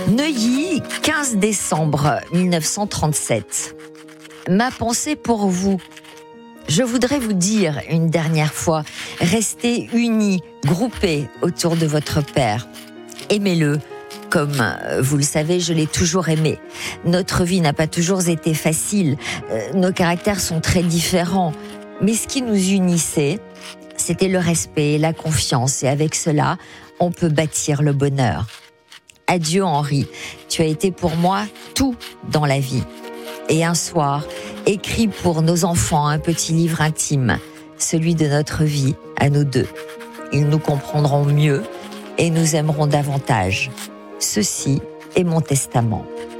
Neuilly, 15 décembre 1937. Ma pensée pour vous. Je voudrais vous dire une dernière fois, restez unis, groupés autour de votre père. Aimez-le. Comme vous le savez, je l'ai toujours aimé. Notre vie n'a pas toujours été facile. Nos caractères sont très différents. Mais ce qui nous unissait, c'était le respect, la confiance. Et avec cela, on peut bâtir le bonheur. Adieu Henri, tu as été pour moi tout dans la vie. Et un soir, écris pour nos enfants un petit livre intime, celui de notre vie à nous deux. Ils nous comprendront mieux et nous aimerons davantage. Ceci est mon testament.